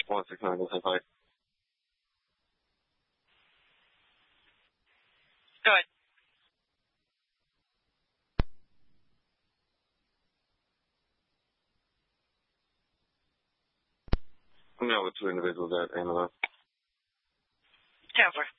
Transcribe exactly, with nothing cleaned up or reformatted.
one six nine, go ahead. Go ahead. I'm now with two individuals at Amazon. ten four.